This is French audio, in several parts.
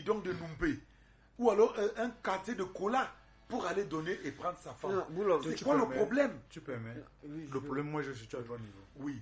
bidon de Numpé ou alors un quartier de cola pour aller donner et prendre sa femme. Non, Boulov, c'est quoi le problème? Tu permets. Oui, Le problème, moi, je suis à droit niveau. Oui.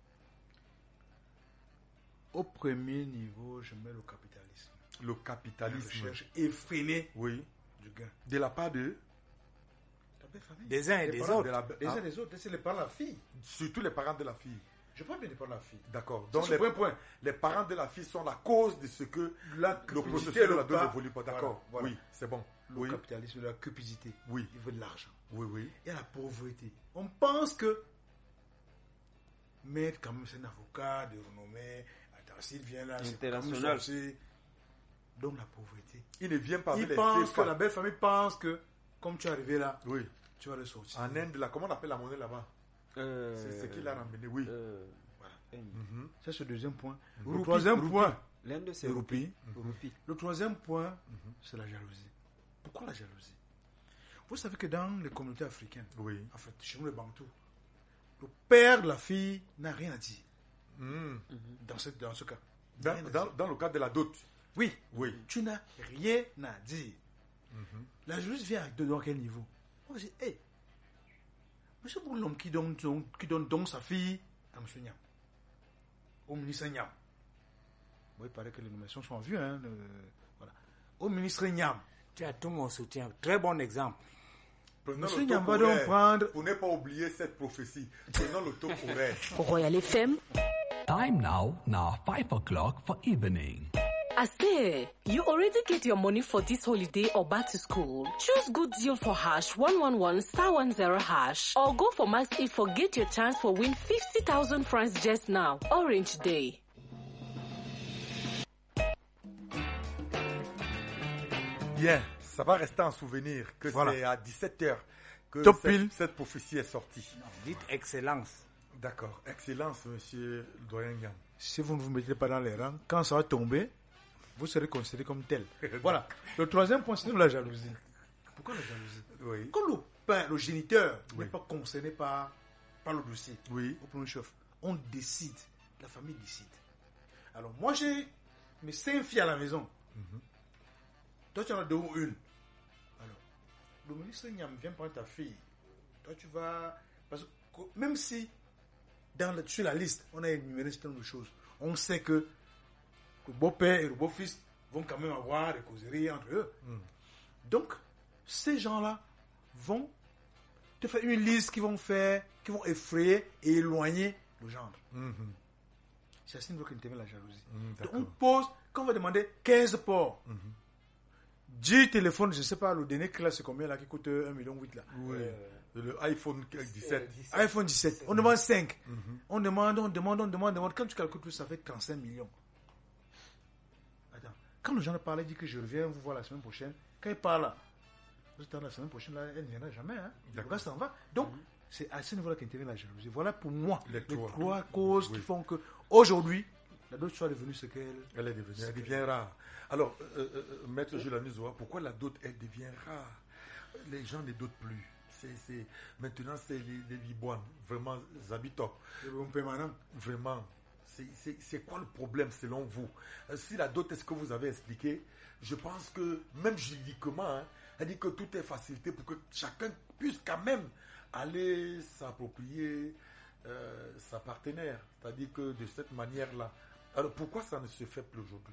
Au premier niveau, je mets le capitalisme. Le La capitalisme. recherche effrénée Oui. du gain. De la part de... Ta belle famille. des uns et Les des parents autres. de la- Les uns ah, et des autres. C'est les parents de la fille. surtout les parents de la fille. Je parle bien des parents de la fille. D'accord. Donc, Donc point. les parents de la fille sont la cause de ce que La le cupidité processus de la le dot pas. n'évolue pas. D'accord. Voilà. Oui, c'est bon. Le Oui. capitalisme, la cupidité. Oui. Il veut de l'argent. Oui, oui. Et la pauvreté. On pense que Maître, quand même, c'est un avocat de renommée. Attends, s'il vient là, c'est International. comme sorcier. Donc la pauvreté. Il ne vient pas avec Il les pense que CFA. la belle famille pense que, comme tu es arrivé là, Oui. tu vas ressortir. En Inde, là, comment on appelle la monnaie là-bas? C'est ce qu'il a ramené, oui. Voilà. Mhm. Ça, c'est le deuxième point. Le Roupie, troisième roupie. point, L'Inde, c'est c'est roupie. Roupie. Le troisième point, c'est la jalousie. Pourquoi la jalousie? Vous savez que dans les communautés africaines, Oui. en fait, chez nous les Bantous, le père de la fille n'a rien à dire Mhm. dans ce cas. Dans, Rien à dans- dire. dans le cadre de la dot. Oui, Oui. tu n'as rien à dire. Mhm. La jalousie vient de dans quel niveau? On va dire, hé, monsieur pour l'homme qui donne donc sa fille à monsieur Niam, au ministre Niam. Bon, il paraît que les nominations sont en vue, hein, voilà. Au ministre Niam. Tu as tout mon soutien. Très bon exemple. Prenons Monsieur le Niam top va donc horaire. prendre. Pour ne pas oublier cette prophétie, prenons le top horaire. Royal FM. Time now 5 o'clock for evening. I say, you already get your money for this holiday or back to school. Choose good deal for #111*10# or go for Max It for get your chance for win 50,000 francs just now. Orange Day. Bien, ça va rester en souvenir que Voilà. c'est à 17h que Top pile. cette prophétie est sortie. Dites excellence. D'accord. Excellence, monsieur le doyen Yang. Si vous ne vous mettez pas dans les rangs, quand ça va tomber, vous serez considéré comme tel. Voilà. Le troisième point, c'est la jalousie. Pourquoi la jalousie? Oui. Quand le père, le géniteur, Oui. n'est pas concerné par le dossier, Oui. au premier chef, on décide. La famille décide. Alors, moi, j'ai mes 5 filles à la maison. Toi, tu en as 2 ou une. Alors, le ministre Niam vient prendre ta fille. Toi, tu vas. Parce que même si, sur la liste, on a énuméré un certain nombre de choses, on sait que le beau-père et le beau-fils vont quand même avoir des causeries entre eux. Donc, ces gens-là vont te faire une liste qui vont effrayer et éloigner le gendre. Mhm. C'est ainsi qu'on intervient la jalousie. Donc, D'accord. on pose, quand on va demander 15 ports, 10 téléphones, je ne sais pas, le dernier classe, c'est combien là qui coûte 1,8 million là. Oui. Le iPhone 17. iPhone 17, on demande 5. On demande. Quand tu calcules tout, ça fait 35 millions. Attends, quand le gens parlait, dit que je reviens vous voir la semaine prochaine, quand il parle là, vous êtes la semaine prochaine, là, elle ne viendra jamais. Hein. Le D'accord. gars s'en va. Donc, c'est à ce niveau-là qu'intervient la jalousie. Voilà pour moi Les les trois. trois causes Oui. qui font que aujourd'hui, la dot soit devenue ce qu'elle. Elle est devenue, elle devient rare. Alors, Maître Jules Anizoa, pourquoi la dot, elle devient rare? Les gens ne dotent plus. Maintenant, c'est les Liboines, vraiment, Zabitop. C'est bon permanent. Vraiment, c'est quoi le problème selon vous? Si la dot est ce que vous avez expliqué, je pense que même juridiquement, hein, elle dit que tout est facilité pour que chacun puisse quand même aller s'approprier sa partenaire. C'est-à-dire que de cette manière-là. Alors pourquoi ça ne se fait plus aujourd'hui?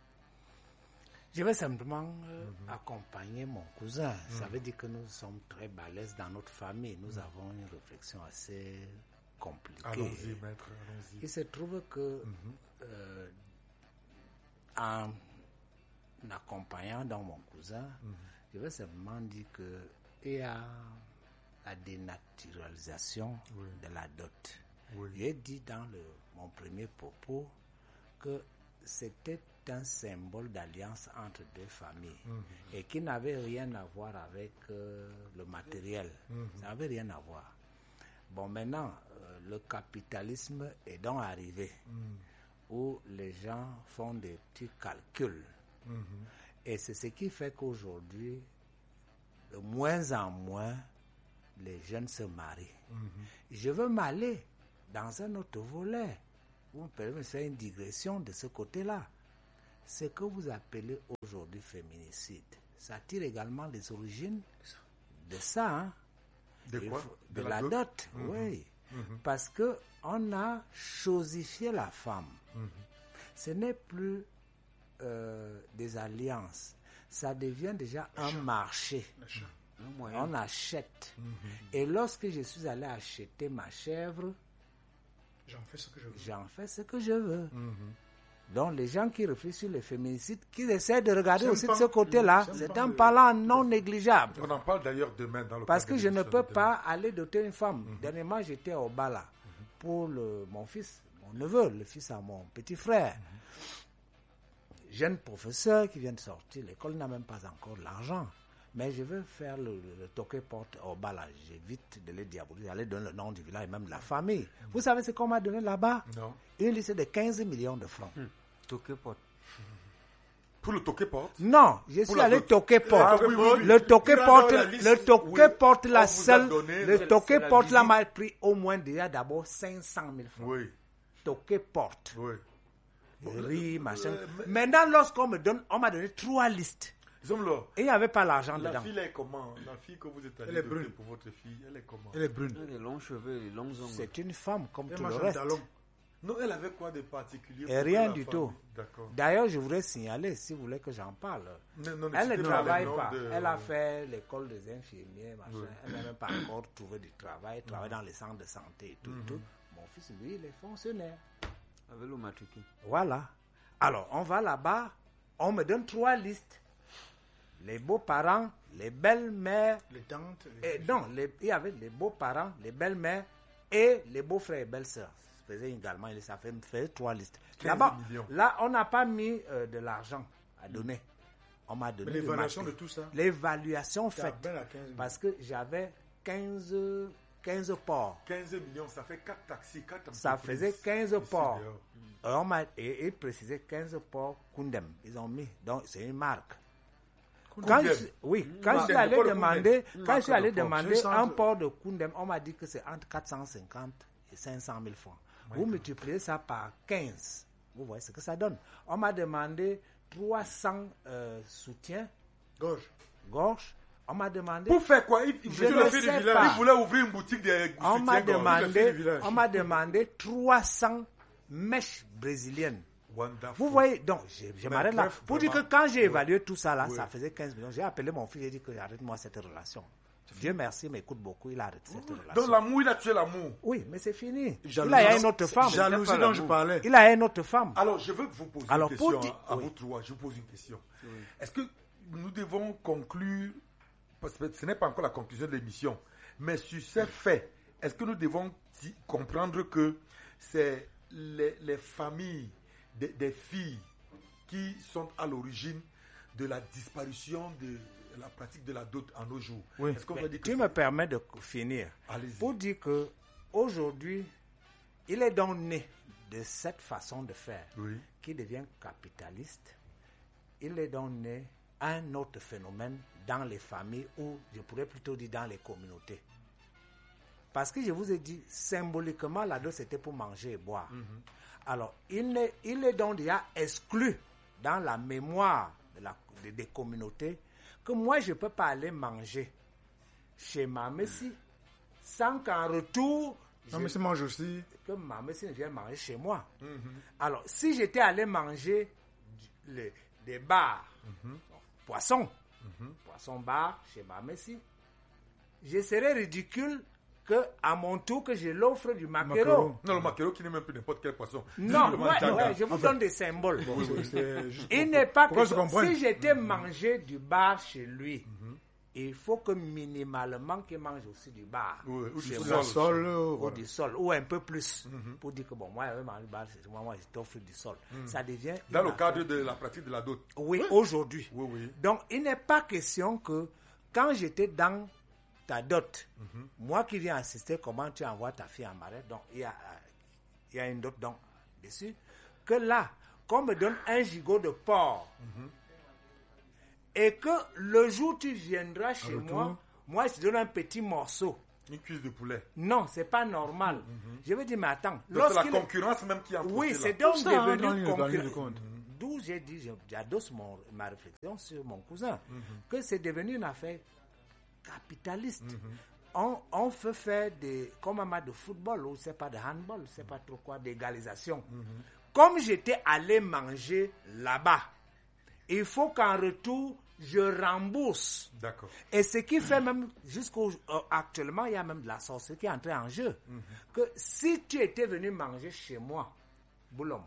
Je vais simplement accompagner mon cousin. Ça veut dire que nous sommes très balèzes dans notre famille. Nous avons une réflexion assez compliquée. Allons-y, maître, allons-y. Il se trouve que en accompagnant dans mon cousin, je vais simplement dire qu'il y a la dénaturalisation de la dot. Oui. J'ai dit dans mon premier propos que c'était un symbole d'alliance entre deux familles et qui n'avait rien à voir avec le matériel. Ça n'avait rien à voir. Bon, maintenant, le capitalisme est donc arrivé où les gens font des petits calculs. Et c'est ce qui fait qu'aujourd'hui, de moins en moins, les jeunes se marient. Je veux m'aller dans un autre volet. Vous me permettez de faire une digression de ce côté-là. Ce que vous appelez aujourd'hui féminicide, ça tire également les origines de ça. Hein? De quoi? De la dot, oui. Parce qu'on a chosifié la femme. Ce n'est plus des alliances. Ça devient déjà un marché. On achète. Et lorsque je suis allé acheter ma chèvre, J'en fais ce que je veux. j'en fais ce que je veux. Donc les gens qui réfléchissent sur les féminicides, qui essaient de regarder C'est un aussi de pan- ce côté-là, c'est un c'est pan un de- parlant non négligeable. On en parle d'ailleurs demain dans le Parce cadre que de je ne l'émission peux de pas aller doter une femme. Dernièrement, j'étais au Bala pour mon fils, mon neveu, le fils à mon petit frère. Jeune professeur qui vient de sortir, l'école n'a même pas encore l'argent. Mais je veux faire le toqué porte au Bala. J'évite de les diaboliser, aller donner le nom du village et même de la famille. Vous savez ce qu'on m'a donné là-bas? Non. Une liste de 15 millions de francs. Toqué porte. Pour le toqué porte. Non, je suis la allé dot. toquer porte. Ah, oui, oui, oui. Le toqué Il a porte, dans la liste. le toqué Oui. porte la On vous a seule. donné Le toqué la porte là visite. m'a pris au moins déjà d'abord 500 000 francs. Oui, Toqué porte. oui. Riz, machin. Maintenant, lorsqu'on me donne, on m'a donné 3 listes. Disons-le, Et il n'y avait pas l'argent la dedans. fille elle est comment? La fille que vous êtes allé Elle est doter brune. pour votre fille, elle est comment? Elle est brune. Les longs cheveux, les longs ongles. C'est une femme comme Elle tout le mange un reste. talon. Non, elle avait quoi de particulier? Et pour rien la du famille? tout. D'accord. D'ailleurs, je voudrais signaler, si vous voulez que j'en parle. Non, Elle ne citez travaille les noms pas. de- Elle a fait l'école des infirmiers, machin. Oui. Elle n'a même pas encore trouvé du travail. Elle travaille dans les centres de santé et tout. tout. Mon fils, lui, il est fonctionnaire. Avec le matricule. Voilà. Alors, on va là-bas. On me donne 3 listes. Les beaux-parents, les belles-mères. Les tantes. Non, il y avait les beaux-parents, les belles-mères et les beaux-frères et belles-sœurs. Ça faisait également, ça fait 3 listes. 15 Là-bas, millions. là, on n'a pas mis de l'argent à donner. On m'a donné Mais du l'évaluation de matériel. tout ça. L'évaluation C'est à faite. peine à 15 000. Parce que j'avais 15 ports. 15 millions, ça fait 4 taxis, 4 Ça entreprises faisait 15 ici ports. dehors. On m'a et précisé 15 ports Kundem. Ils ont mis. Donc, c'est une marque. Quand Kundem. quand je suis allé pas le demander, Kundem. quand je suis allé Marque de port. demander C'est un un centre. port de Kundem, on m'a dit que c'est entre 450 et 500 000 francs. Vous multipliez ça par 15. Vous voyez ce que ça donne. On m'a demandé 300 soutiens, gorge. On m'a demandé. Pour faire quoi? Je ne sais pas. Il voulait ouvrir une boutique de On m'a soutien-gorge. demandé 300 mèches brésiliennes. Wonderful. Vous voyez, donc je m'arrête là. bref, Pour dire que vraiment. quand j'ai évalué tout ça là, Oui. ça faisait 15 millions. J'ai appelé mon fils, j'ai dit que arrête-moi cette relation. Dieu merci, il m'écoute beaucoup, il a arrêté cette relation. Donc l'amour, il a tué l'amour. Oui, mais c'est fini. Jalousie. Il a une autre femme. Jalousie dont je parlais. Il a une autre femme. Alors, je veux vous poser Alors, une pour question dire- à oui. vous trois. Je vous pose une question. Est-ce que nous devons conclure, parce que ce n'est pas encore la conclusion de l'émission, mais sur ces faits, est-ce que nous devons comprendre que c'est les familles des filles qui sont à l'origine de la disparition de la pratique de la dot en nos jours? Oui. Est-ce qu'on Mais va dire que tu me permets de finir. Allez-y. Pour dire que aujourd'hui, il est donc né de cette façon de faire Oui. qui devient capitaliste. Il est donc né un autre phénomène dans les familles ou je pourrais plutôt dire dans les communautés. Parce que je vous ai dit, symboliquement, la dot c'était pour manger et boire. Alors, il est donc déjà exclu dans la mémoire des communautés que moi, je ne peux pas aller manger chez ma messie sans qu'en retour, Non, mais c'est mange aussi. que ma messie vienne manger chez moi. Alors, si j'étais allé manger des bars, poisson bar chez ma messie, je serais ridicule que à mon tour que je l'offre du maquereau. Maquereau. Non, le maquereau qui n'est même plus n'importe quel poisson. Non, Simplement ouais, tanga. ouais, je vous donne des symboles. C'est juste Il pour- n'est pas pour qu'on que se comprenne. si j'étais mangé du bar chez lui, il faut que minimalement qu'il mange aussi du bar. Oui, ou du chez sol. moi. La sol, Ou voilà. du sol, ou un peu plus, pour dire que bon, moi, je vais manger du bar, c'est moi, je t'offre du sol. Ça devient Dans une le affaire. cadre de la pratique de la dot. Oui, aujourd'hui. Oui, oui. Donc, il n'est pas question que quand j'étais dans ta dot, moi qui viens assister comment tu envoies ta fille en marais, donc il y a une dot donc, dessus, que là, qu'on me donne un gigot de porc, et que le jour où tu viendras chez moi, je te donne un petit morceau. Une cuisse de poulet. Non, c'est pas normal. Je veux dire, mais attends. Donc c'est la lorsqu'il- concurrence même qui est entre Oui, ces c'est là. donc Tout ça, hein, devenu dans l'île de concurrent. compte. d'où j'ai dit, j'adosse ma réflexion sur mon cousin, que c'est devenu une affaire capitaliste. On fait faire des, comme un match de football, ou c'est pas de handball, c'est pas trop quoi, d'égalisation. Comme j'étais allé manger là-bas, il faut qu'en retour, je rembourse. D'accord. Et ce qui fait même, actuellement, il y a même de la sorcellerie qui est entrée en jeu. Que si tu étais venu manger chez moi, Boulom,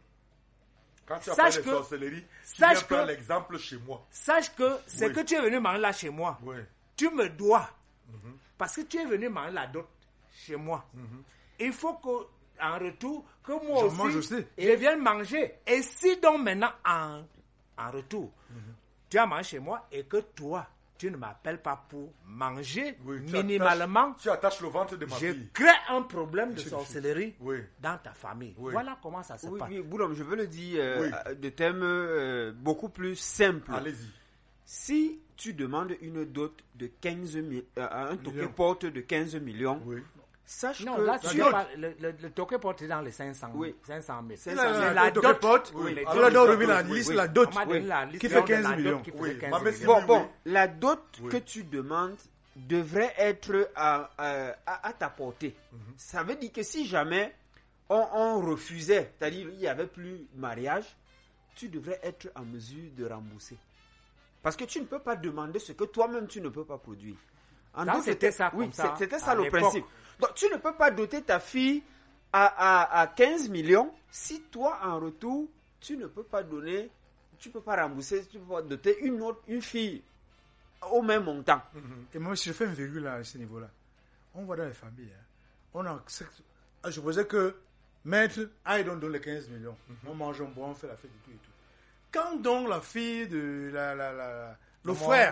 quand tu as parlé de sorcellerie, tu viens prendre l'exemple chez moi. Sache que c'est que tu es venu manger là chez moi. Tu me dois. Parce que tu es venu manger la dot chez moi. Il faut qu'en retour, que moi aussi, je vienne manger. Et si donc maintenant, en retour, tu as mangé chez moi et que toi, tu ne m'appelles pas pour manger minimalement, tu attaches le ventre de ma fille. Je crée un problème de sorcellerie dans ta famille. Voilà comment ça se passe. Oui, Boulom, je veux le dire de thème beaucoup plus simple. Allez-y. Si tu demandes une dot de 15 000, un toquet porte de 15 millions, sache non, que... là, le toquet porte est dans les 500 000. 500 000. La dot porte, la dot revient la liste, la dot qui fait 15 millions. Bon, la dot que tu demandes devrait être à ta portée. Ça veut dire que si jamais on refusait, c'est-à-dire il n'y avait plus mariage, tu devrais être en mesure de rembourser. Parce que tu ne peux pas demander ce que toi-même tu ne peux pas produire. C'était ça comme ça. C'était ça le principe. Donc tu ne peux pas doter ta fille à 15 millions si toi en retour tu ne peux pas donner, tu ne peux pas rembourser, tu ne peux pas doter une fille au même montant. Et moi si je fais une virgule à ce niveau-là, on voit dans les familles, on accepte. Je supposais que maître, il donne les 15 millions. On mange, on boit, on fait la fête et tout et tout. Quand donc la fille de le frère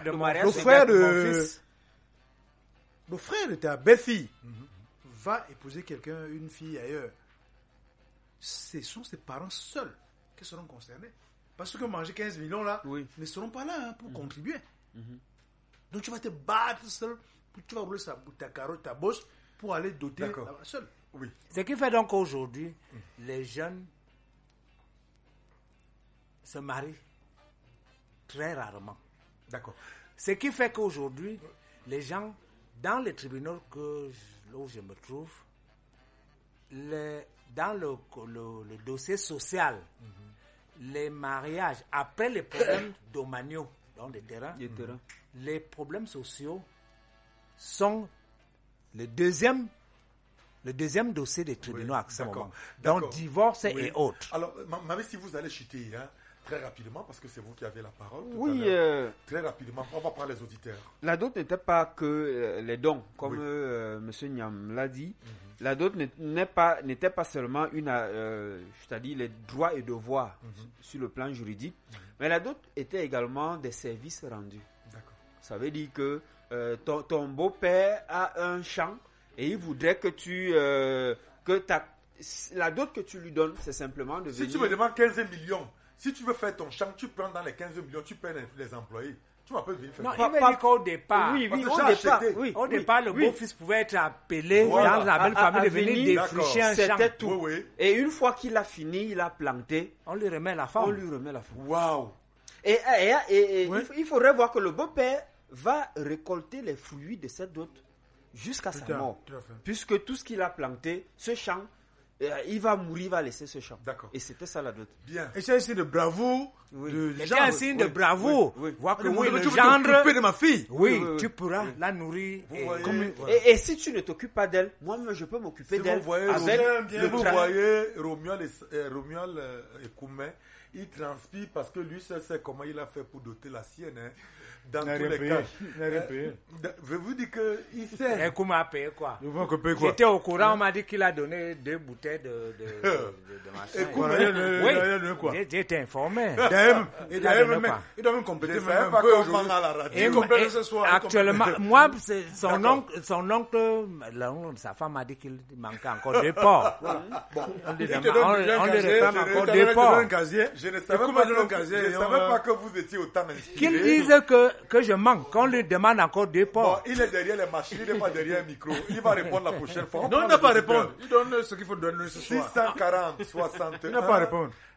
de ta belle-fille va épouser quelqu'un, une fille ailleurs, ce sont ses parents seuls qui seront concernés. Parce que manger 15 millions là, ne seront pas là pour contribuer. Donc tu vas te battre seul, tu vas rouler ta carotte, ta bosse pour aller doter la seule. Ce qui fait donc qu'aujourd'hui, les jeunes se marient très rarement. D'accord. Ce qui fait qu'aujourd'hui, les gens, dans les tribunaux où je me trouve, dans le dossier social, les mariages, après les problèmes domaniaux dans les terrains, les problèmes sociaux sont le deuxième dossier des tribunaux à ce moment. Donc, divorce et autres. Alors, Mamé, si vous allez chuter, très rapidement, parce que c'est vous qui avez la parole. Très rapidement, on va parler les auditeurs. La dot n'était pas que les dons, comme M. Niam l'a dit. La dot n'était pas seulement c'est-à-dire les droits et devoirs sur le plan juridique, mais la dot était également des services rendus. D'accord. Ça veut dire que ton beau-père a un champ et il voudrait que la dot que tu lui donnes, c'est simplement de venir... Si tu me demandes 15 millions, si tu veux faire ton champ, tu prends dans les 15 millions, tu payes les employés. Tu m'appelles venir faire. Non, il m'a dit qu'au départ, au départ, le beau-fils pouvait être appelé dans la belle famille de venir défricher un champ. C'était tout. Et une fois qu'il a fini, il a planté. On lui remet la femme. Waouh! Et il faudrait voir que le beau-père va récolter les fruits de cette dot jusqu'à sa mort. Puisque tout ce qu'il a planté, ce champ, il va mourir, il va laisser ce champ. D'accord. Et c'était ça la dot. Bien. Et c'est un signe de bravoure. C'est un signe de bravoure. Voir que le tu gendre... veux t'occuper de ma fille. Tu pourras la nourrir. Et si tu ne t'occupes pas d'elle, moi-même je peux m'occuper d'elle. Vous voyez Romuald et Koumé, il transpire parce que lui sait comment il a fait pour doter la sienne. Dans tous les cas. Je vous dis qu'il sait. Et Koumé a payé quoi? J'étais J'étais au courant, on m'a dit qu'il a donné 2 bouteilles de machin. Oui, j'ai été informé. Il doit même compléter un peu aujourd'hui. Actuellement, moi, son oncle, sa femme m'a dit qu'il manquait encore 2 porcs. On lui réclame encore 2 porcs. Je ne savais pas que vous étiez autant inspiré. Qu'il dise que je manque, qu'on lui demande encore 2 porcs. Il est derrière les machines, il n'est pas derrière le micro. Il va répondre la prochaine fois. Non, il n'a pas répondre. Il donne ce qu'il faut donner ce soir. 640, 60. Il n'a pas répondre.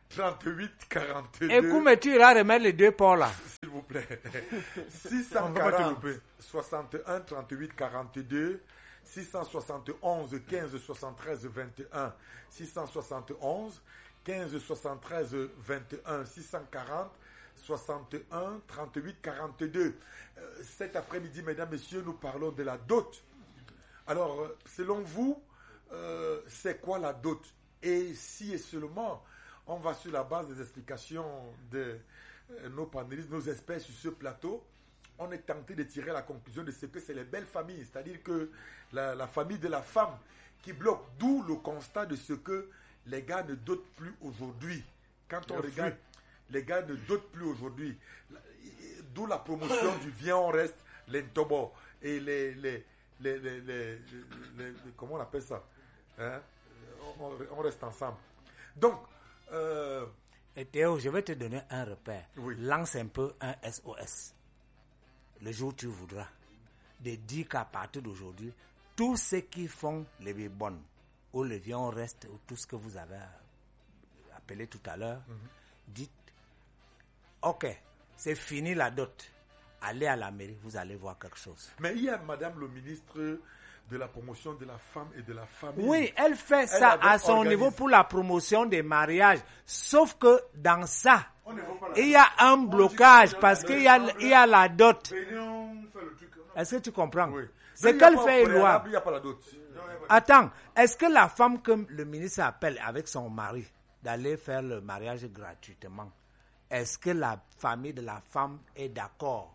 38 42. Écoute, mais tu iras remettre les 2 ports là. S'il vous plaît. On va pas te 640 louper. 61 38 42. 671 15 73 21. 671 15 73 21. 640 61 38 42. Cet après-midi, mesdames, messieurs, nous parlons de la dot. Alors, selon vous, c'est quoi la dot? Et si et seulement on va sur la base des explications de nos panélistes, nos experts sur ce plateau, on est tenté de tirer la conclusion de ce que c'est les belles familles, c'est-à-dire que la famille de la femme qui bloque, d'où le constat de ce que les gars ne dotent plus aujourd'hui. Quand on regarde, les gars ne dotent plus aujourd'hui. D'où la promotion du viens, on reste, les ntobo et les comment on appelle ça, hein? On reste ensemble. Donc, Et Théo, je vais te donner un repère. Oui. Lance un peu un SOS. Le jour où tu voudras. De dire qu'à partir d'aujourd'hui, tous ceux qui font les bébonnes, ou le viens, on reste, ou tout ce que vous avez appelé tout à l'heure, dites, ok, c'est fini la dot. Allez à la mairie, vous allez voir quelque chose. mais il y a madame le ministre de la promotion de la femme et de la famille. Oui, elle fait ça avait à son organisé- niveau pour la promotion des mariages. Sauf que dans ça, il y a un blocage parce qu'il y a la dot. Est-ce que tu comprends? Oui. C'est Mais il y a qu'elle pas fait au préalable, loi. il n'y a pas la dot. Attends, est-ce que la femme que le ministre appelle avec son mari d'aller faire le mariage gratuitement, est-ce que la famille de la femme est d'accord?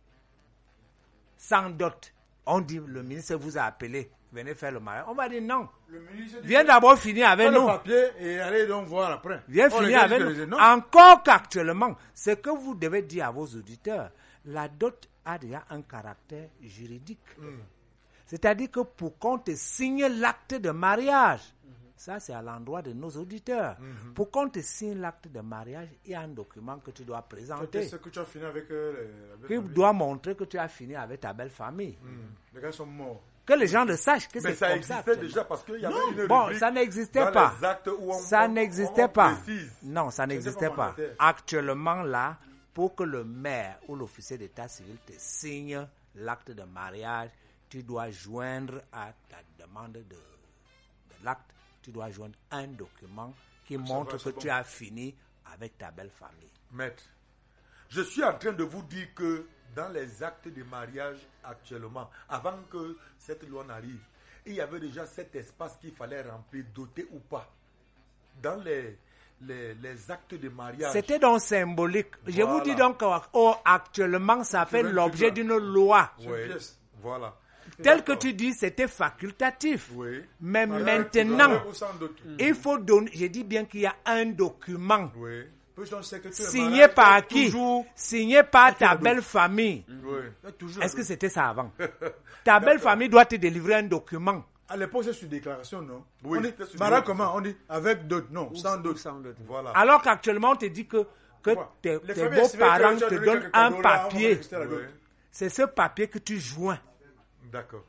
Sans dot, on dit le ministre vous a appelé, venez faire le mariage. On va dire non. Le ministre dit Viens d'abord finir avec fais le nous. papier et allez donc voir après. Viens Oh, les finir gars avec disent que nous. non. Encore qu'actuellement, ce que vous devez dire à vos auditeurs, la dot a déjà un caractère juridique. C'est-à-dire que pour qu'on te signe l'acte de mariage, ça c'est à l'endroit de nos auditeurs. Pour qu'on te signe l'acte de mariage, il y a un document que tu dois présenter, Est-ce que tu as fini avec la belle qui famille? doit montrer que tu as fini avec ta belle famille. Les gars sont morts. Que les gens le sachent que Mais c'est ça comme existait actuellement. déjà parce qu'il y avait une Bon, rubrique ça n'existait dans pas. les actes où Ça n'existait pas. précise. Non, ça n'existait pas pas. mandataire. Actuellement, là, pour que le maire ou l'officier d'état civil te signe l'acte de mariage, tu dois joindre à ta demande de l'acte, tu dois joindre un document qui montre que tu as fini avec ta belle famille. Maître, je suis en train de vous dire que dans les actes de mariage actuellement, avant que cette loi n'arrive, il y avait déjà cet espace qu'il fallait remplir, doté ou pas. Dans les actes de mariage. C'était donc symbolique. Je vous Voilà. dis donc actuellement, ça fait veux l'objet dire- d'une loi. Oui, pièce. voilà. Tel que tu dis, c'était facultatif. Oui, Mais Avec maintenant, ou sans doute. il faut donner, je dis bien qu'il y a un document oui, Puis on sait que tout le signé mariage par est qui? toujours- Signé par ta belle famille. oui. toujours- Est-ce que c'était ça avant? Ta belle famille doit te délivrer un document. À l'époque, c'est sur déclaration, non? Oui, On dit, c'était sur mariage déclaration. comment? On dit avec d'autres, non, sans d'autres. Sans doute. Voilà. Alors qu'actuellement, on te dit que Pourquoi? tes Les familles estimaient beaux-parents que tu as te donné donnent quelques un cadeaux là, on va papier. rester à la dot. Oui. C'est ce papier que tu joins. D'accord.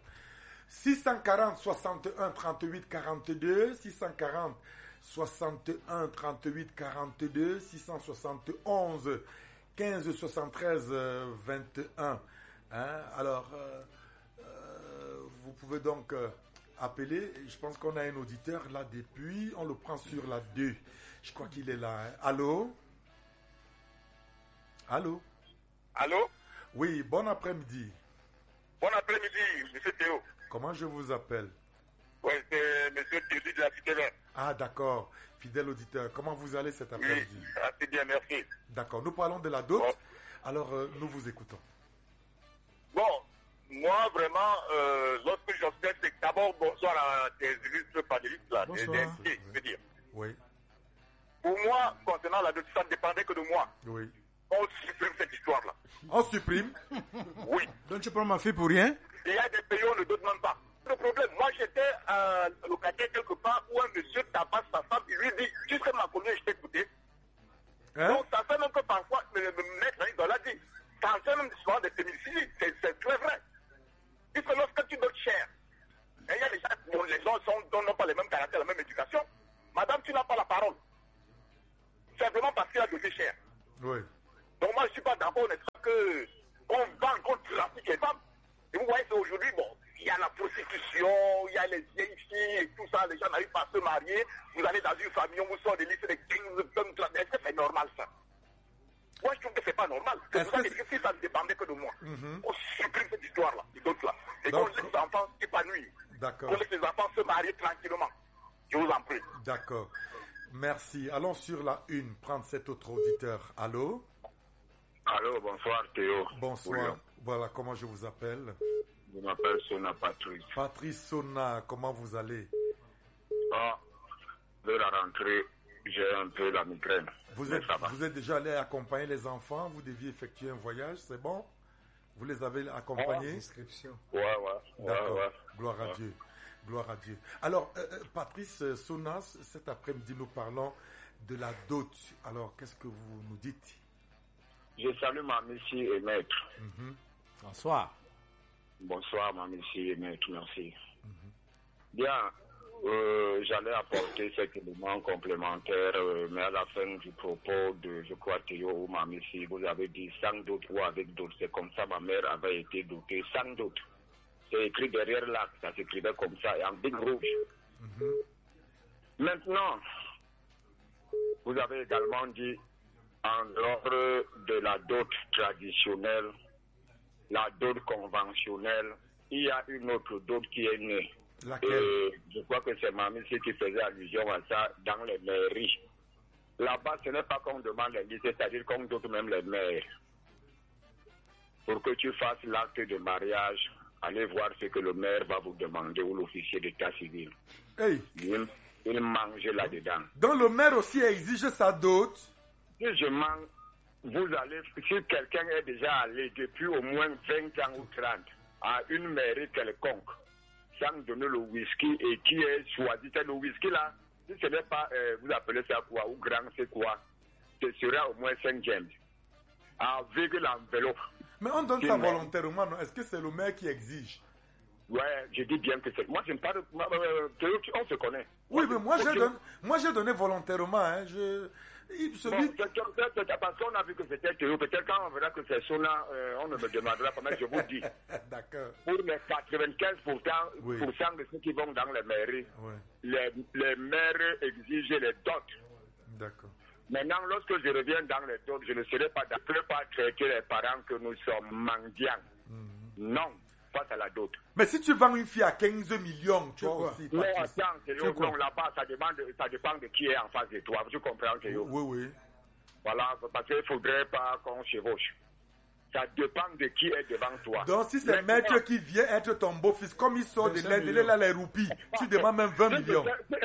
640 61 38 42, 640 61 38 42, 671 15 73 21. Hein? Alors, vous pouvez donc appeler. Je pense qu'on a un auditeur là depuis. On le prend sur la 2. Je crois qu'il est là. Hein? Allô? Allô? Allô? Oui, bon après-midi. Bon après-midi, monsieur Théo. Comment je vous appelle? Oui, c'est monsieur Théo de la Cité Verte. Ah, d'accord. Fidèle auditeur, comment vous allez cet Oui, après-midi? assez bien, merci. D'accord. Nous parlons de la dot. Bon. Alors, nous vous écoutons. Bon, moi, vraiment, lorsque j'observe, c'est que d'abord, bonsoir à tes illustres panélistes, là, des Bonsoir. invités, je veux dire. Oui, Pour moi, concernant la dot, ça ne dépendait que de moi. oui. On supprime cette histoire-là. On supprime. Oui. Donc tu prends ma fille pour rien? Il y a des pays où on ne donne même pas. Le problème, moi j'étais locataire quelque part où un monsieur tabasse sa femme, il lui dit, tu serais ma commune, je t'ai écouté. Hein? Donc ça fait même que parfois, le maître, il doit la dire, ça en fait même souvent des féminicides, c'est très vrai. Puisque lorsque tu donnes cher, et il y a des gens, bon, les gens n'ont pas les mêmes caractères, la même éducation, madame, tu n'as pas la parole. qu'on vend, qu'on trafique les femmes. Et vous voyez qu'aujourd'hui, bon, il y a la prostitution, il y a les vieilles filles et tout ça, les gens n'arrivent pas à se marier. Vous allez dans une famille, on vous sort des listes de 15 tonnes. Est-ce que c'est normal ça? Moi, je trouve que c'est pas normal. C'est pour ça que si ça ne dépendait que de moi, on supprime cette histoire-là, et d'autres-là. Et qu'on laisse les enfants s'épanouir. D'accord. Qu'on laisse les enfants se marier tranquillement. Je vous en prie. D'accord. Merci. Allons sur la une, prendre cet autre auditeur. Allô? Allô, bonsoir Théo. Bonsoir. Voilà comment je vous appelle. Je m'appelle Sona Patrice. Patrice Sona, comment vous allez? De la rentrée, j'ai un peu la migraine. Vous êtes déjà allé accompagner les enfants? Vous deviez effectuer un voyage, c'est bon? Vous les avez accompagnés? Ouais. D'accord. Ouais. Gloire à Dieu. Gloire à Dieu. Alors, Patrice Sona, cet après-midi, nous parlons de la dot. Alors, qu'est-ce que vous nous dites? Je salue ma messie et maître. Bonsoir. Bonsoir, ma messie et maître, merci. Bien, j'allais apporter cet élément complémentaire, mais à la fin du propos de, je crois, Théo ou ma messie, vous avez dit sans doute ou avec d'autres. C'est comme ça ma mère avait été dotée, sans doute. C'est écrit derrière l'acte, ça s'écrivait comme ça, et en big rouge. Maintenant, vous avez également dit, en dehors de la dot traditionnelle, la dot conventionnelle, il y a une autre dot qui est née. Laquelle? Et je crois que c'est Mamie qui faisait allusion à ça dans les mairies. Là-bas, ce n'est pas qu'on demande les listes, c'est-à-dire qu'on dote même les maires. Pour que tu fasses l'acte de mariage, allez voir ce que le maire va vous demander ou l'officier d'état civil. Hey. Il mange là-dedans. Donc le maire aussi exige sa dot? Si je mange, vous allez, si quelqu'un est déjà allé depuis au moins 20 ans ou 30 à une mairie quelconque, sans donner le whisky et qui est choisi, c'est le whisky là, si ce n'est pas, vous appelez ça quoi, ou grand c'est quoi, ce sera au moins 5 James, avec l'enveloppe. Mais on donne ça volontairement, non? Est-ce que c'est le maire qui exige? Ouais, je dis bien que c'est... Moi, je ne parle pas... on se connaît. Oui, mais moi j'ai donné volontairement. Hein. Parce qu'on a vu que c'était Théo. Peut-être quand on verra que c'est Sona, on ne me demandera pas, mais je vous dis. D'accord. Pour les 95% de ceux qui vont dans les mairies, les maires exigent les dots. D'accord. Maintenant, lorsque je reviens dans les dots, je ne serai pas d'accord pas traiter les parents que nous sommes mendiants. Non. Face à la dot. Mais si tu vends une fille à 15 millions, tu vois aussi. Non, attends, non, là-bas, ça dépend de qui est en face de toi. Tu comprends, Théo? Oui. Voilà, parce qu'il ne faudrait pas qu'on chevauche. Ça dépend de qui est devant toi. Donc, si c'est maître qui vient être ton beau-fils, comme il sort de l'aide, il est là, les roupies, tu demandes même 20 millions.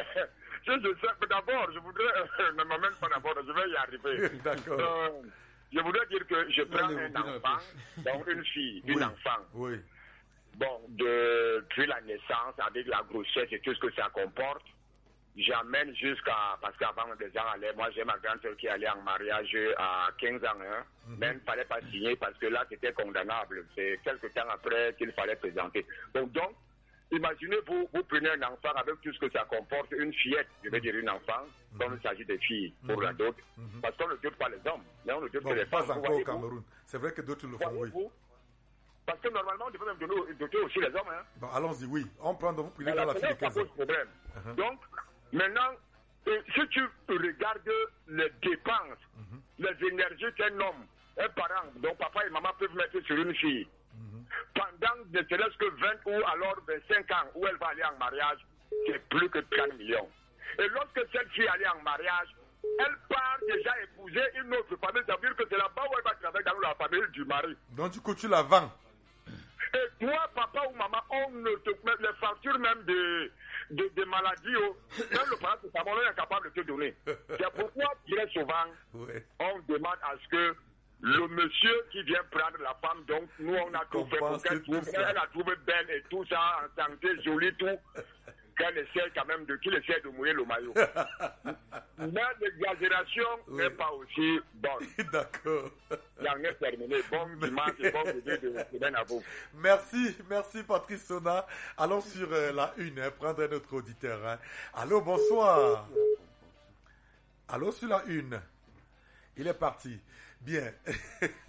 D'abord, je voudrais... ne m'amène pas d'abord, je vais y arriver. D'accord. Je voudrais dire que je prends un enfant, donc une fille, une enfant. Oui. Bon, depuis la naissance, avec la grossesse et tout ce que ça comporte, j'amène jusqu'à... Parce qu'avant, les gens allaient... Moi, j'ai ma grande-sœur qui allait en mariage à 15 ans. Mais il ne fallait pas signer parce que là, c'était condamnable. C'est quelques temps après qu'il fallait présenter. Donc, imaginez, vous prenez un enfant avec tout ce que ça comporte, une fillette, je veux dire une enfant, comme il s'agit de filles pour la dot. Parce qu'on ne dote pas les hommes, mais on ne dote que les femmes. Pas encore au Cameroun. C'est vrai que d'autres le font, oui. Parce que normalement, on devrait même doter aussi les hommes. Bon, allons-y, oui. On prend donc vous prenez dans la fille de 15 ans. Problème. Donc, maintenant, si tu regardes les dépenses, les énergies qu'un homme, un parent, donc papa et maman peuvent mettre sur une fille, pendant ne serait-ce que 20 ou alors 25 ans où elle va aller en mariage, c'est plus que 30 millions. Et lorsque cette fille allait en mariage, elle part déjà épouser une autre famille, ça veut dire que c'est là-bas où elle va travailler dans la famille du mari. Donc du coup, tu la vends. Et toi, papa ou maman, on ne te met les factures même de maladies, même le parent de ta maman est incapable de te donner. C'est pourquoi, très souvent, on demande à ce que le monsieur qui vient prendre la femme, donc nous on a tout fait pour qu'elle trouve, elle a trouvé belle et tout ça, en santé, jolie, tout, qu'elle essaie quand même qu'il essaie de mouiller le maillot. Mais l'exagération n'est pas aussi bonne. D'accord. J'en ai terminé. Bon dimanche et bon début de semaine à vous. Merci Patrice Sona. Allons sur la une, prendre un autre auditeur. Allô, bonsoir. Allô, sur la une. Il est parti. Bien.